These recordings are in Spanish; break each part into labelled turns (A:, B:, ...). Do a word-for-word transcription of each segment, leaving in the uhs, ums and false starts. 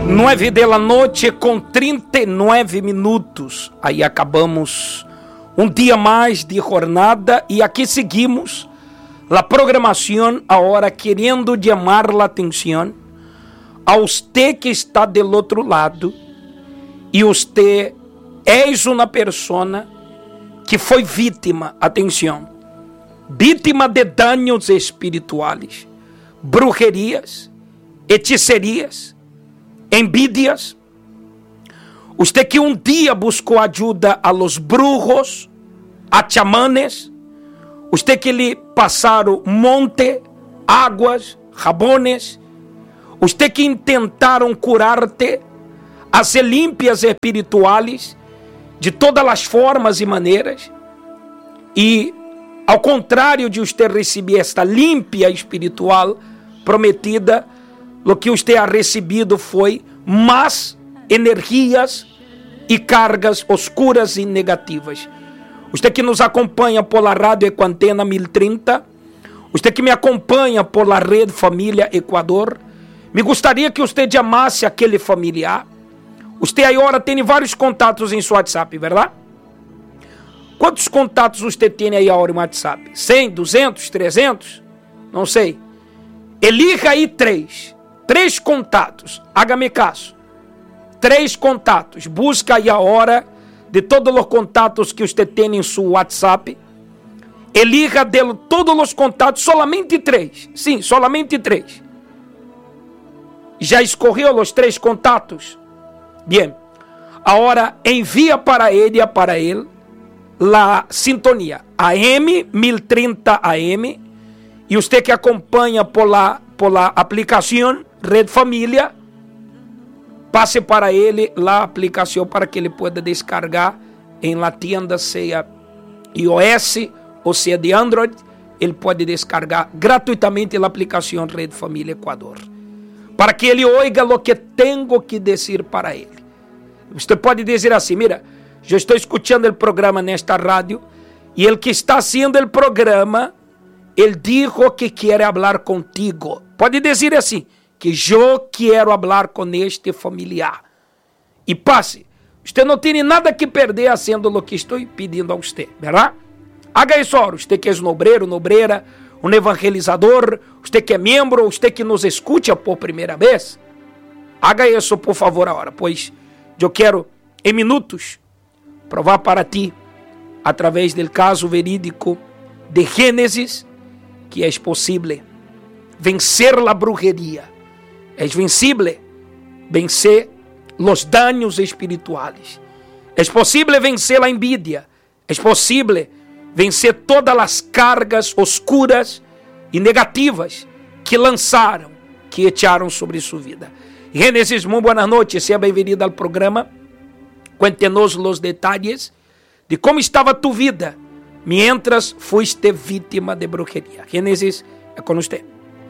A: Nueve de la noche com trinta e nove minutos. Aí acabamos um dia mais de jornada e aqui seguimos a programação agora querendo chamar a atenção a você que está do outro lado e você é uma pessoa que foi vítima, atenção, vítima de danos espirituais, brujerias, hechicerias, envidias. Você que um dia buscou ajuda a los brujos, a chamanes, você que lhe passaram monte, águas, jabones, você que tentaram curar-te, fazer limpias espirituais de todas as formas e maneiras, e ao contrário de você receber esta limpia espiritual prometida, o que você ha recebido foi más energias e cargas oscuras e negativas. Você que nos acompanha por la Rádio Equantena mil e trinta, você que me acompanha por la Rede Família Equador, me gostaria que você chamasse aquele familiar. Você agora tem vários contatos em seu WhatsApp, verdade? Quantos contatos você tem aí agora no WhatsApp? cem, duzentos, trezentos? Não sei. Elija aí três. Três contatos. Hágame caso. Três contatos. Busca aí a hora de todos os contatos que você tem em seu WhatsApp. Elija de todos os contatos, solamente três. Sim, solamente três. Já escorreu os três contatos? Bien. Agora envia para ele, para ele, a sintonia A M mil e trinta A M, e você que acompanha por la, por la aplicação Red Família, passe para ele a aplicação para que ele pueda descargar em la tienda, seja iOS ou seja de Android. Ele pode descargar gratuitamente a aplicação Red Família Equador, para que ele oiga o que tenho que dizer para ele. Você pode dizer assim: mira, eu estou escutando o programa nesta rádio e ele que está haciendo o programa, ele dijo que quer falar contigo. Pode dizer assim, que eu quero falar com este familiar. E passe. Você não tem nada que perder fazendo o que estou pedindo a você, verdade? Haga isso agora. Você que é um obreiro, uma obreira, um evangelizador, você que é membro, você que nos escuta por primeira vez, haga isso por favor agora, pois eu quero em minutos provar para ti, através do caso verídico de Gênesis, que é possível vencer a brujeria, é vencible vencer os danos espirituais, é possível vencer a envidia, é possível vencer todas as cargas oscuras e negativas que lançaram, que echaram sobre sua vida. Gênesis, muito boa noite, seja bem-vindo ao programa. Cuéntenos os detalhes de como estava tu vida mientras fuiste vítima de brujeria. Gênesis, é com você.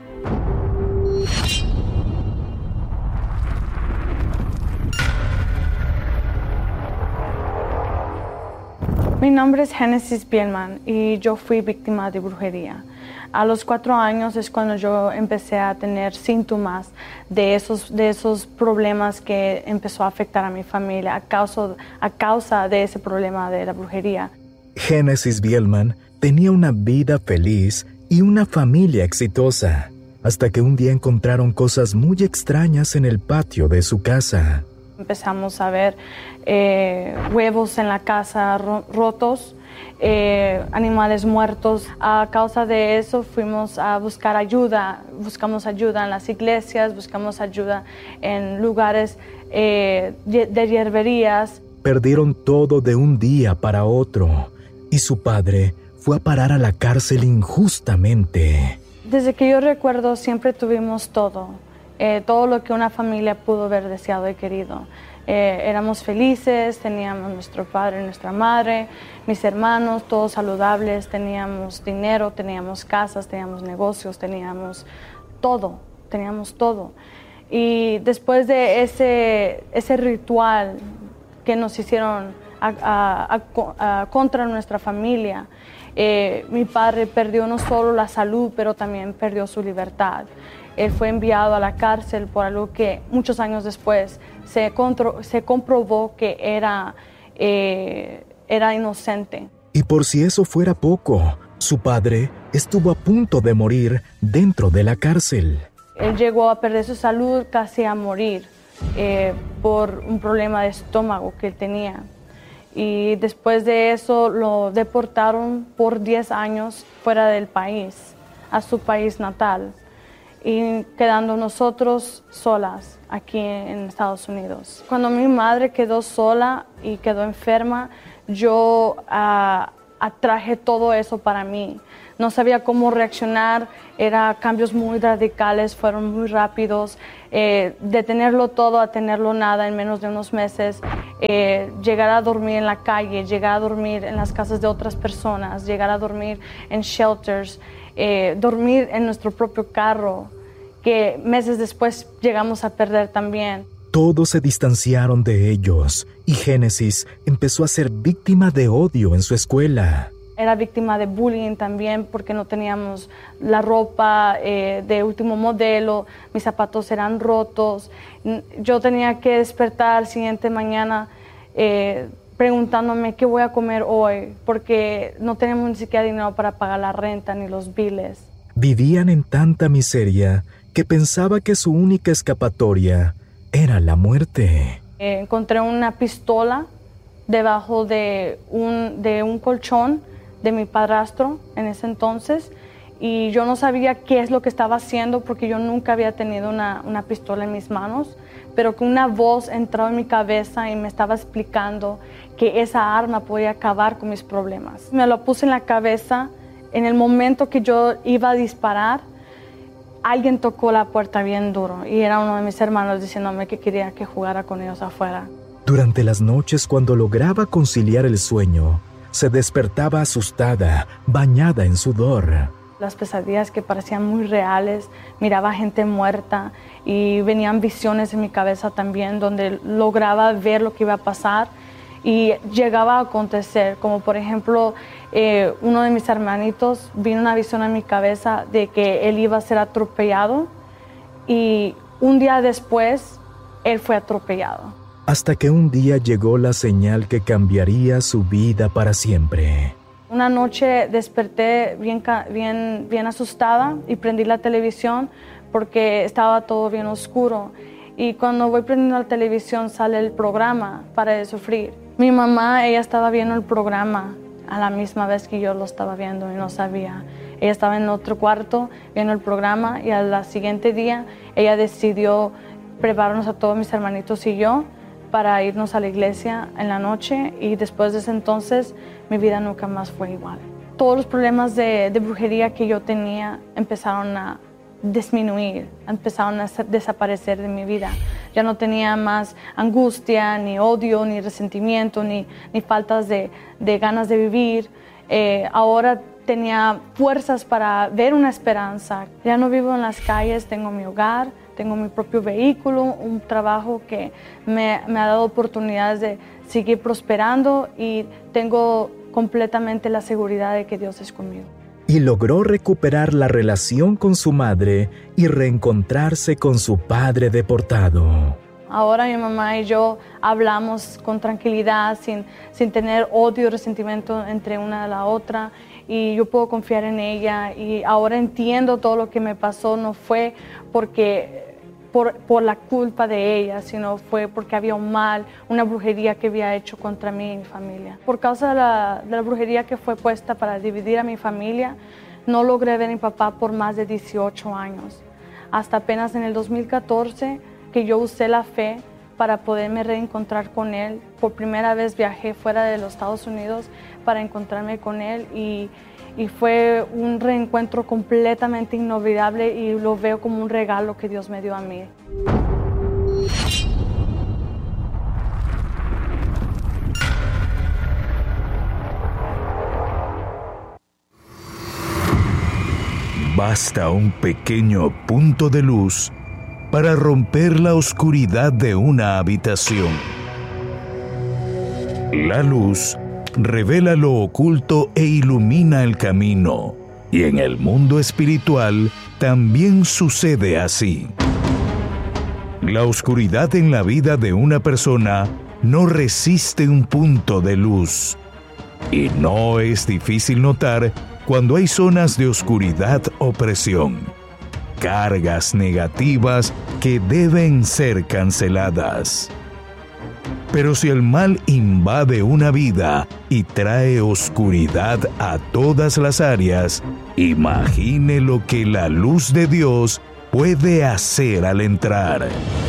B: Mi nombre es Génesis Bielman y yo fui víctima de brujería. A los cuatro años es cuando yo empecé a tener síntomas de esos, de esos problemas que empezó a afectar a mi familia a causa, a causa de ese problema de la brujería.
C: Génesis Bielman tenía una vida feliz y una familia exitosa, hasta que un día encontraron cosas muy extrañas en el patio de su casa.
B: Empezamos a ver eh, huevos en la casa ro- rotos, eh, animales muertos. A causa de eso fuimos a buscar ayuda, buscamos ayuda en las iglesias, buscamos ayuda en lugares eh, de hierberías.
C: Perdieron todo de un día para otro, y su padre fue a parar a la cárcel injustamente.
B: Desde que yo recuerdo siempre tuvimos todo. Eh, todo lo que una familia pudo haber deseado y querido. Eh, éramos felices, teníamos nuestro padre y nuestra madre, mis hermanos, todos saludables, teníamos dinero, teníamos casas, teníamos negocios, teníamos todo, teníamos todo. Y después de ese, ese ritual que nos hicieron a, a, a, a, contra nuestra familia, eh, mi padre perdió no solo la salud, pero también perdió su libertad. él fue enviado a la cárcel por algo que muchos años después se, contro- se comprobó que era, eh, era inocente.
C: Y por si eso fuera poco, su padre estuvo a punto de morir dentro de la cárcel.
B: Él llegó a perder su salud, casi a morir, eh, por un problema de estómago que él tenía. Y después de eso lo deportaron por diez años fuera del país, a su país natal, y quedando nosotros solas aquí en Estados Unidos. Cuando mi madre quedó sola y quedó enferma, yo uh, atraje todo eso para mí. No sabía cómo reaccionar, eran cambios muy radicales, fueron muy rápidos. Eh, de tenerlo todo a tenerlo nada en menos de unos meses. Eh, llegar a dormir en la calle, llegar a dormir en las casas de otras personas, llegar a dormir en shelters, eh, dormir en nuestro propio carro, que meses después llegamos a perder también.
C: Todos se distanciaron de ellos y Génesis empezó a ser víctima de odio en su escuela.
B: Era víctima de bullying también porque no teníamos la ropa eh, de último modelo, mis zapatos eran rotos. Yo tenía que despertar siguiente mañana eh, preguntándome qué voy a comer hoy porque no tenemos ni siquiera dinero para pagar la renta ni los biles.
C: Vivían en tanta miseria que pensaba que su única escapatoria era la muerte.
B: Eh, encontré una pistola debajo de un, de un colchón de mi padrastro en ese entonces y yo no sabía qué es lo que estaba haciendo porque yo nunca había tenido una, una pistola en mis manos, pero que una voz entró en mi cabeza y me estaba explicando que esa arma podía acabar con mis problemas. Me lo puse en la cabeza. En el momento que yo iba a disparar, alguien tocó la puerta bien duro y era uno de mis hermanos diciéndome que quería que jugara con ellos afuera.
C: Durante las noches, cuando lograba conciliar el sueño, se despertaba asustada, bañada en sudor.
B: Las pesadillas que parecían muy reales, miraba gente muerta y venían visiones en mi cabeza también donde lograba ver lo que iba a pasar y llegaba a acontecer, como por ejemplo eh, uno de mis hermanitos, vino una visión en mi cabeza de que él iba a ser atropellado y un día después él fue atropellado.
C: Hasta que un día llegó la señal que cambiaría su vida para siempre.
B: Una noche desperté bien, bien, bien asustada y prendí la televisión porque estaba todo bien oscuro. Y cuando voy prendiendo la televisión sale el programa Para de Sufrir. Mi mamá, ella estaba viendo el programa a la misma vez que yo lo estaba viendo y no sabía. Ella estaba en otro cuarto viendo el programa y al siguiente día ella decidió prepararnos a todos mis hermanitos y yo para irnos a la iglesia en la noche y después de ese entonces mi vida nunca más fue igual. Todos los problemas de, de brujería que yo tenía empezaron a disminuir, empezaron a desaparecer de mi vida. Ya no tenía más angustia, ni odio, ni resentimiento, ni, ni faltas de, de ganas de vivir. Eh, ahora tenía fuerzas para ver una esperanza. Ya no vivo en las calles, tengo mi hogar, tengo mi propio vehículo, un trabajo que me, me ha dado oportunidades de seguir prosperando y tengo completamente la seguridad de que Dios es conmigo.
C: Y logró recuperar la relación con su madre y reencontrarse con su padre deportado.
B: Ahora mi mamá y yo hablamos con tranquilidad, sin, sin tener odio y resentimiento entre una y la otra. Y yo puedo confiar en ella y ahora entiendo todo lo que me pasó. No fue porque por, por la culpa de ella, sino fue porque había un mal, una brujería que había hecho contra mí y mi familia. Por causa de la, de la brujería que fue puesta para dividir a mi familia, no logré ver a mi papá por más de dieciocho años. Hasta apenas en el dos mil catorce que yo usé la fe para poderme reencontrar con él. Por primera vez viajé fuera de los Estados Unidos para encontrarme con él y, y fue un reencuentro completamente inolvidable y lo veo como un regalo que Dios me dio a mí.
D: Basta un pequeño punto de luz para romper la oscuridad de una habitación. La luz revela lo oculto e ilumina el camino, Y en el mundo espiritual también sucede así. La oscuridad en la vida de una persona no resiste un punto de luz. Y no es difícil notar cuando hay zonas de oscuridad o presión, cargas negativas que deben ser canceladas. Pero si el mal invade una vida y trae oscuridad a todas las áreas, imagine lo que la luz de Dios puede hacer al entrar.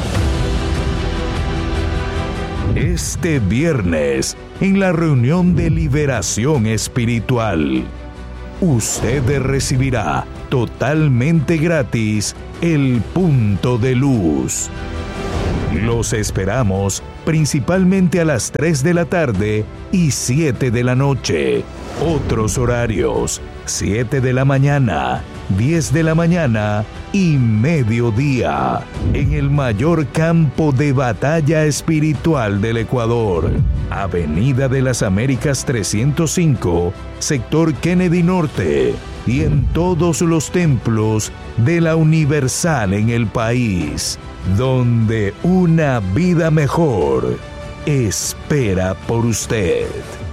D: Este viernes, en la reunión de liberación espiritual, usted recibirá totalmente gratis el punto de luz. Los esperamos principalmente a las tres de la tarde y siete de la noche. Otros horarios: siete de la mañana, diez de la mañana y mediodía, en el mayor campo de batalla espiritual del Ecuador. Avenida de las Américas trescientos cinco, sector Kennedy Norte, y en todos los templos de la Universal en el país, donde una vida mejor espera por usted.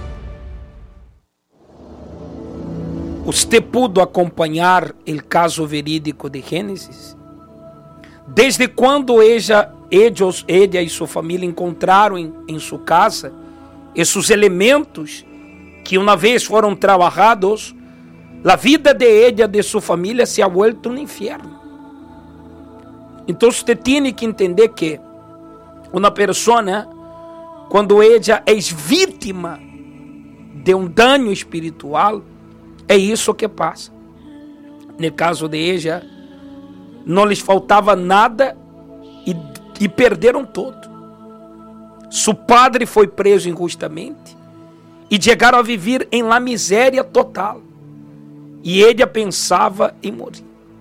A: Usted pudo acompanhar o caso verídico de Gênesis? Desde quando ella, ellos, ella e sua família encontraram em, em sua casa esses elementos que uma vez foram trabalhados, a vida de ella, de sua família, se ha vuelto um inferno. Então você tem que entender que uma pessoa, quando ella é vítima de um dano espiritual, é isso que passa. No caso de ella, não lhes faltava nada e, e perderam tudo. Seu padre foi preso injustamente e chegaram a viver em la miséria total. E ella pensava em morrer.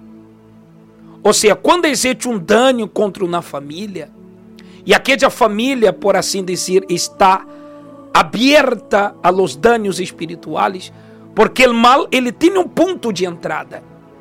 A: Ou seja, quando existe um dano contra uma família, e aquela família, por assim dizer, está aberta a los danos espirituais, porque o mal, ele tem um ponto de entrada.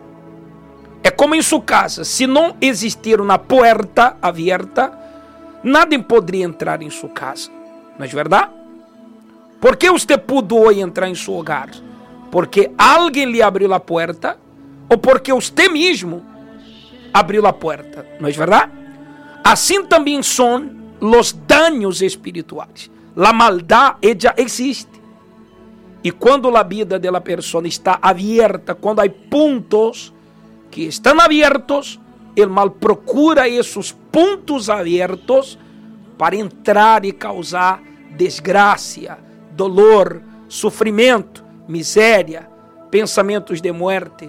A: É como em sua casa, se não existir uma porta aberta, nada poderia entrar em sua casa. Não é verdade? Por que você pôde hoje entrar em seu hogar? Porque alguém lhe abriu a porta, ou porque você mesmo abriu a porta. Não é verdade? Assim também são os danos espirituais. A maldade, ela existe. E quando a vida da pessoa está aberta, quando há pontos que estão abertos, o mal procura esses pontos abertos para entrar e causar desgraça, dolor, sofrimento, miséria, pensamentos de morte.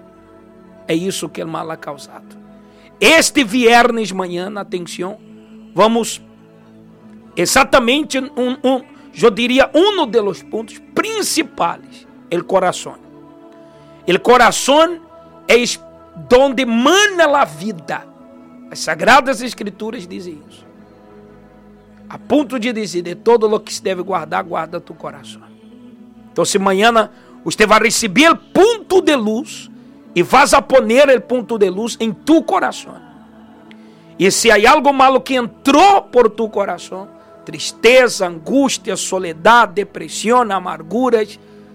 A: É isso que o mal ha causado. Este viernes manhã, atenção, vamos exatamente um, um eu diria, um dos pontos principais, o coração. O coração é onde mana a vida. As Sagradas Escrituras dizem isso. A ponto de dizer, de todo o que se deve guardar, guarda tu coração. Então, se amanhã você vai receber o ponto de luz e vas a poner o ponto de luz em tu coração. E se há algo malo que entrou por tu coração, tristeza, angústia, soledade, depressão, amarguras,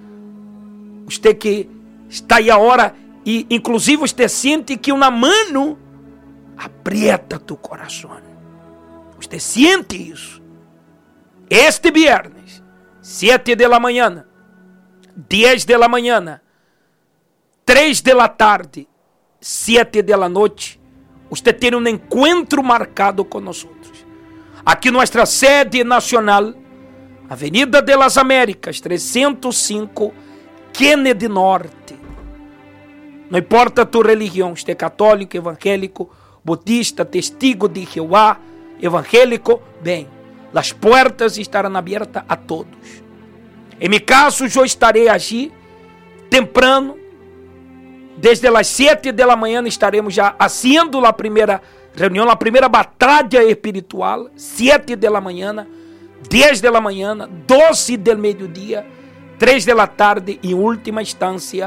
A: você que está aí agora e inclusive você sente que uma mão aprieta tu coração. Você sente isso. Este viernes, sete de la manhã, dez de la manhã, três de la tarde, sete de la noite, você tem um encontro marcado com nós. Aqui nossa sede nacional, Avenida de las Américas, trezentos e cinco, Kennedy Norte. Não importa a tua religião, se é católico, evangélico, budista, testigo de Jeová, evangélico, bem, as portas estarão abertas a todos. Em meu caso, eu estarei aqui temprano, desde as sete da manhã estaremos já fazendo a primeira reunião, a primeira batalha espiritual, sete da manhã, dez da manhã, doze do meio-dia, três da tarde e, em última instância,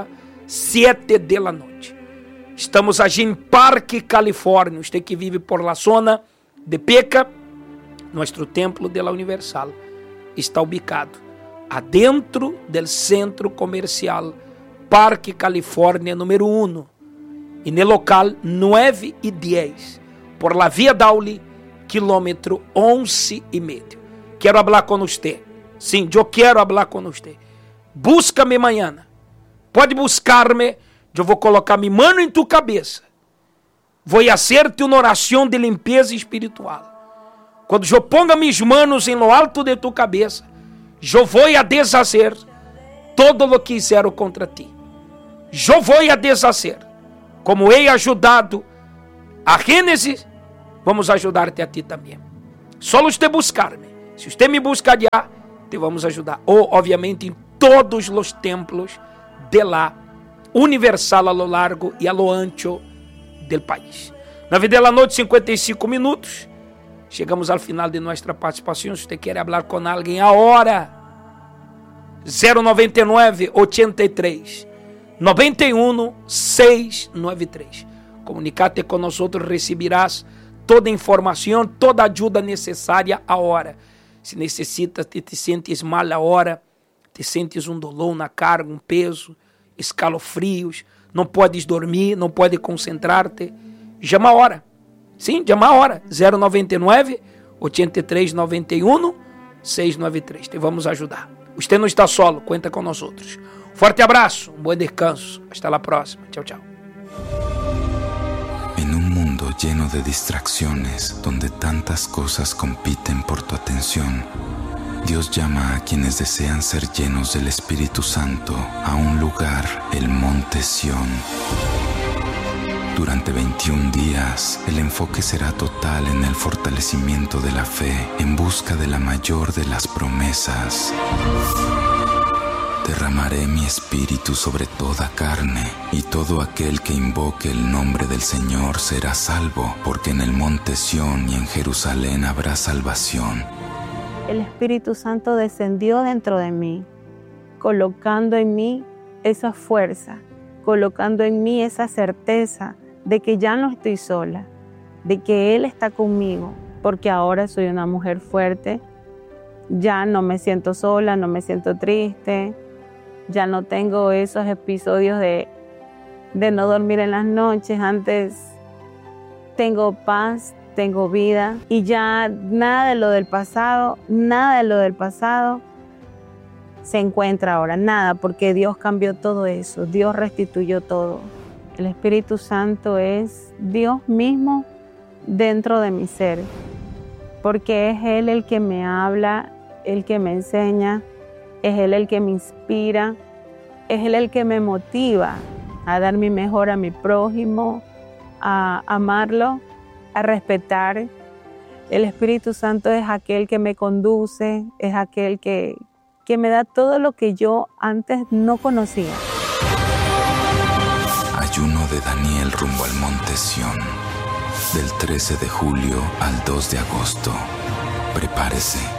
A: siete de la noche. Estamos allí en Parque, California. Usted que vive por la zona de Peca, nuestro templo de la Universal está ubicado adentro del centro comercial Parque California número uno, en el local nueve y diez, por la Vía Daule, kilómetro once y medio. Quiero hablar con usted. Sim, yo quiero hablar con usted. Búscame mañana. Pode buscar-me. Eu vou colocar minha mano em tu cabeça. Vou hacerte uma oração de limpeza espiritual. Quando eu ponga mis manos em lo alto de tu cabeça, eu vou a deshacer todo lo que fizeram contra ti. Eu vou a deshacer. Como he ajudado a Gênesis, vamos ajudar-te a ti também. Só você buscar-me. Se você me buscar já, te vamos ajudar. Ou, obviamente, em todos os templos de lá, Universal a lo largo e a lo ancho del país. nove da noite, cinquenta e cinco minutos. Chegamos ao final de nossa participação. Se você quer falar com alguém agora, zero noventa e nove, oitenta e três, noventa e um, seiscentos e noventa e três. Comunicate com nós, receberás toda a informação, toda a ajuda necessária agora. Se necessitas, te, te sentes mal agora, te sentes um dolor na carga, um peso, escalofrios, não podes dormir, não podes concentrar-te, chama a hora. Sim, chama a hora. zero noventa e nove, oitenta e três, noventa e um, seiscentos e noventa e três. Te vamos ajudar. Você não está solo, conta com nós outros. Forte abraço, um bom descanso. Hasta la próxima. Tchau, tchau.
E: En un mundo lleno de distracciones, donde tantas cosas compiten por tu atención, Dios llama a quienes desean ser llenos del Espíritu Santo a un lugar, el Monte Sión. Durante veintiún días, el enfoque será total en el fortalecimiento de la fe en busca de la mayor de las promesas. Derramaré mi espíritu sobre toda carne, y todo aquel que invoque el nombre del Señor será salvo, porque en el Monte Sión y en Jerusalén habrá salvación.
F: El Espíritu Santo descendió dentro de mí, colocando en mí esa fuerza, colocando en mí esa certeza de que ya no estoy sola, de que Él está conmigo, porque ahora soy una mujer fuerte, ya no me siento sola, no me siento triste, ya no tengo esos episodios de, de no dormir en las noches. Antes tengo paz, tengo vida, y ya nada de lo del pasado, nada de lo del pasado se encuentra ahora, nada, porque Dios cambió todo eso, Dios restituyó todo. El Espíritu Santo es Dios mismo dentro de mi ser, porque es Él el que me habla, el que me enseña, es Él el que me inspira, es Él el que me motiva a dar mi mejor a mi prójimo, a amarlo, a respetar. El Espíritu Santo es aquel que me conduce, es aquel que, que me da todo lo que yo antes no conocía.
E: Ayuno de Daniel rumbo al Monte Sión, del trece de julio al dos de agosto. Prepárese.